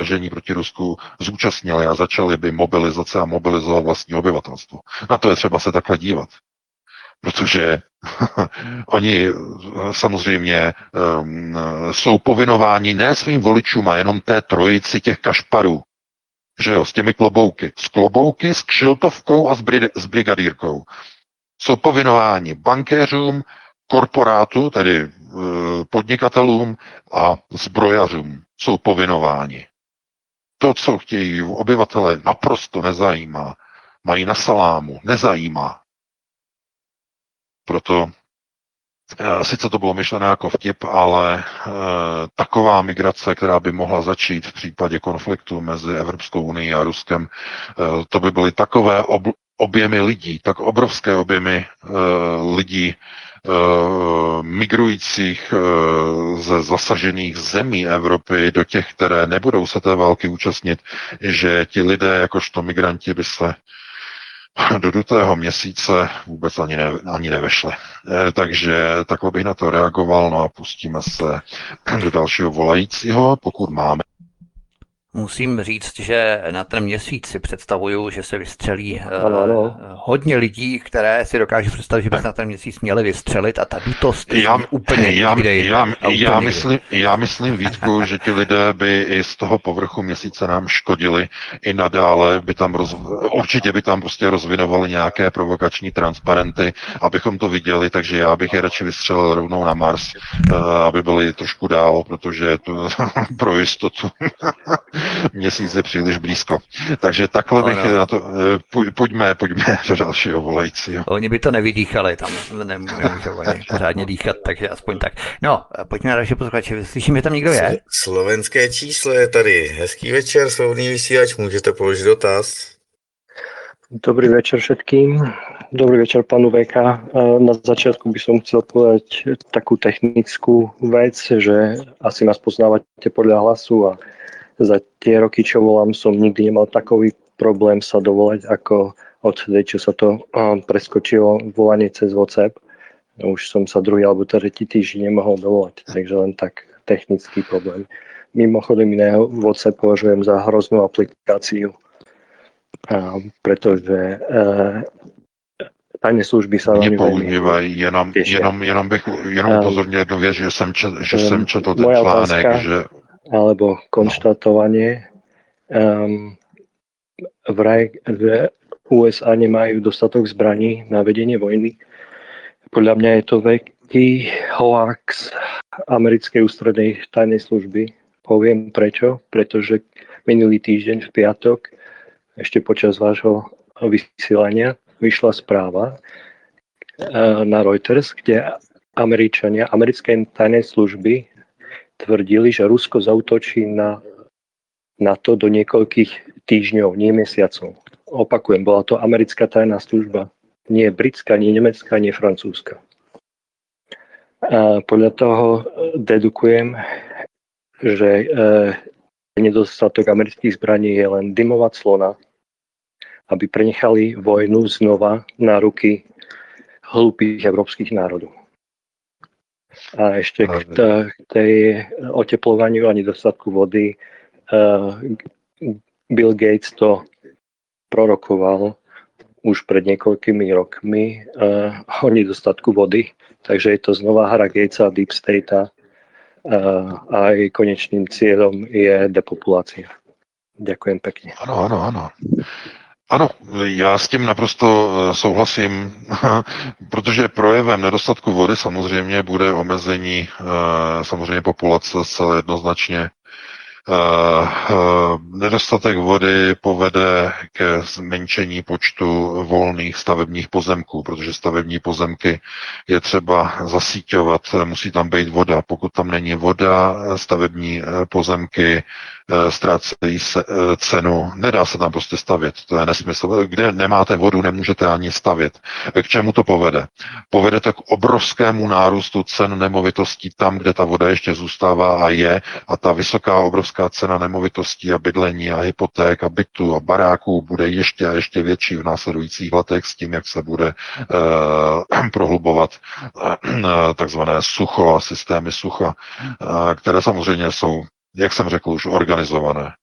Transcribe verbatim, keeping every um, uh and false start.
tažení proti Rusku zúčastnili a začali by mobilizace a mobilizovat vlastní obyvatelstvo. Na to je třeba se takhle dívat. Protože oni samozřejmě um, jsou povinováni ne svým voličům a jenom té trojici těch kašparů, že jo, s těmi klobouky. S klobouky, s kšiltovkou a s, bri- s brigadírkou. Jsou povinováni bankéřům, korporátu, tedy uh, podnikatelům a zbrojařům. Jsou povinováni. To, co chtějí obyvatele, naprosto nezajímá. Mají na salámu, nezajímá. Proto sice to bylo myšlené jako vtip, ale e, taková migrace, která by mohla začít v případě konfliktu mezi Evropskou unii a Ruskem, e, to by byly takové ob, objemy lidí, tak obrovské objemy e, lidí e, migrujících e, ze zasažených zemí Evropy do těch, které nebudou se té války účastnit, že ti lidé jakožto migranti by se do dutého měsíce vůbec ani, ne, ani nevešly. E, takže takhle bych na to reagoval, no a pustíme se do dalšího volajícího, pokud máme. Musím říct, že na ten měsíc si představuju, že se vystřelí ano, ano. Uh, hodně lidí, které si dokážu představit, že by se na ten měsíc měli vystřelit a ta dutost já, úplně já, nikdy. Já, úplně já, nikdy. myslím, já myslím, Vítku, že ti lidé by i z toho povrchu měsíce nám škodili i nadále, by tam roz, určitě by tam prostě rozvinovali nějaké provokační transparenty, abychom to viděli, takže já bych je radši vystřelil rovnou na Mars, uh, aby byli trošku dál, protože to pro jistotu měsíc je příliš blízko. Takže takhle bych ano. na to, pojďme, pojďme do dalšího volajícího. Oni by to nevydýchali, tam nemůžou ani pořádně dýchat, takže aspoň tak. No, pojďme na další posluchače, slyším, že tam někdo je? Slovenské číslo je tady. Hezký večer, svobodný vysílač, můžete položit dotaz. Dobrý večer všetkým. Dobrý večer, panu vé ká. Na začiatku by som chcel povedať takú technickú vec, že asi nás poznávate podľa hlasu a za tie roky, čo volám, som nikdy nemal takový problém sa dovolať, ako odtedy, čo sa to preskočilo volanie cez WhatsApp. Už som sa druhý alebo tretí týždeň nemohol dovolať, takže len tak technický problém. Mimochodem iného WhatsApp považujem za hroznú aplikáciu, pretože tajné služby sa na ňu používají, jenom, jenom, jenom bych jenom upozornil jednu věc, že jsem, čet, že um, jsem četl ten článek, otázka, že alebo konštatovanie. Um, vraj v ú es á nemajú dostatok zbraní na vedenie vojny. Podľa mňa je to veľký hoax americkej ústrednej tajnej služby. Poviem prečo. Pretože minulý týždeň v piatok, ešte počas vášho vysielania, vyšla správa uh, na Reuters, kde Američania, americké tajné služby tvrdili, že Rusko zaútočí na NATO do niekoľkých týždňov, nie mesiacov. Opakujem, bola to americká tajná služba. Nie britská, nie nemecká, nie francúzska. A podľa toho dedukujem, že e, nedostatok amerických zbraní je len dymová clona, aby prenechali vojnu znova na ruky hlúpých európskych národov. A ešte k, t- k tej oteplovaniu a nedostatku vody uh, Bill Gates to prorokoval už pred niekoľkými rokmi uh, o nedostatku vody, takže je to znova hra Gatesa a Deep State uh, a jej konečným cieľom je depopulácia. Ďakujem pekne. Ano, ano, ano. Ano, já s tím naprosto souhlasím, protože projevem nedostatku vody samozřejmě bude omezení samozřejmě populace zcela jednoznačně. Nedostatek vody povede ke zmenšení počtu volných stavebních pozemků, protože stavební pozemky je třeba zasíťovat, musí tam být voda. Pokud tam není voda, stavební pozemky ztrácejí se, cenu, nedá se tam prostě stavět, to je nesmysl. Kde nemáte vodu, nemůžete ani stavět. K čemu to povede? Povede to k obrovskému nárůstu cen nemovitostí tam, kde ta voda ještě zůstává a je, a ta vysoká obrovská cena nemovitostí a bydlení a hypoték a bytů a baráků bude ještě a ještě větší v následujících letech s tím, jak se bude eh, prohlubovat eh, takzvané sucho a systémy sucha, eh, které samozřejmě jsou, jak jsem řekl, už organizované.